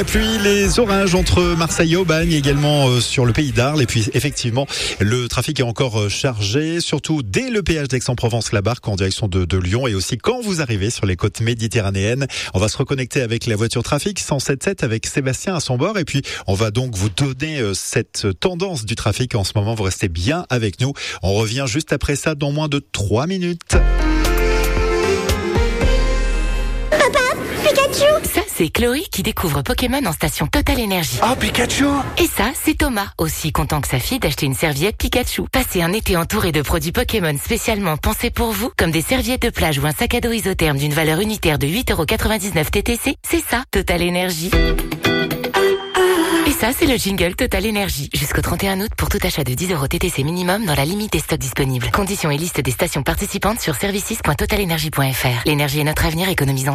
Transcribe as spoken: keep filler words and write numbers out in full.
Puis les orages entre Marseille et Aubagne, également euh, sur le pays d'Arles. Et puis effectivement, le trafic est encore euh, chargé, surtout dès le péage d'Aix-en-Provence-la-Barque en direction de, de Lyon. Et aussi quand vous arrivez sur les côtes méditerranéennes. On va se reconnecter avec la voiture trafic cent sept sept avec Sébastien à son bord. Et puis on va donc vous donner euh, cette tendance du trafic en ce moment. Vous restez bien avec nous. On revient juste après ça dans moins de trois minutes. Ça, c'est Chloé qui découvre Pokémon en station Total Énergie. Oh, Pikachu! Et ça, c'est Thomas, aussi content que sa fille d'acheter une serviette Pikachu. Passez un été entouré de produits Pokémon spécialement pensés pour vous, comme des serviettes de plage ou un sac à dos isotherme d'une valeur unitaire de huit euros quatre-vingt-dix-neuf T T C. C'est ça, Total Énergie. Et ça, c'est le jingle Total Énergie. Jusqu'au trente et un août pour tout achat de dix euros T T C minimum dans la limite des stocks disponibles. Conditions et liste des stations participantes sur services point total énergie point f r. L'énergie est notre avenir, économisant